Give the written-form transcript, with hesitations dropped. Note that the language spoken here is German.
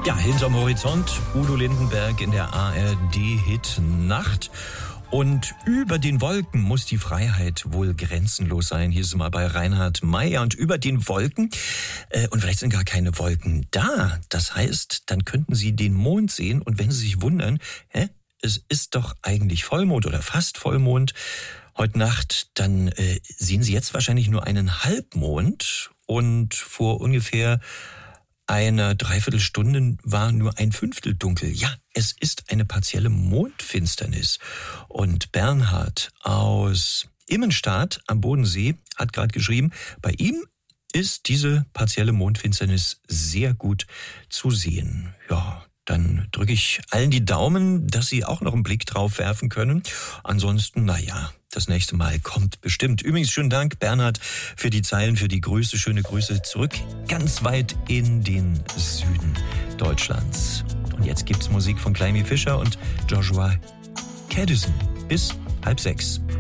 Ja, hinterm Horizont, Udo Lindenberg in der ARD-Hit-Nacht. Und über den Wolken muss die Freiheit wohl grenzenlos sein. Hier ist es mal bei Reinhard Mey. Und über den Wolken, und vielleicht sind gar keine Wolken da. Das heißt, dann könnten Sie den Mond sehen. Und wenn Sie sich wundern, es ist doch eigentlich Vollmond oder fast Vollmond heute Nacht, dann sehen Sie jetzt wahrscheinlich nur einen Halbmond. Und vor ungefähr einer Dreiviertelstunde war nur ein Fünftel dunkel. Ja, es ist eine partielle Mondfinsternis. Und Bernhard aus Immenstadt am Bodensee hat gerade geschrieben, bei ihm ist diese partielle Mondfinsternis sehr gut zu sehen. Ja, dann drücke ich allen die Daumen, dass sie auch noch einen Blick drauf werfen können. Ansonsten, das nächste Mal kommt bestimmt. Übrigens, schönen Dank, Bernhard, für die Zeilen, für die Grüße. Schöne Grüße zurück, ganz weit in den Süden Deutschlands. Und jetzt gibt's Musik von Climie Fischer und Joshua Caddison. Bis 5:30.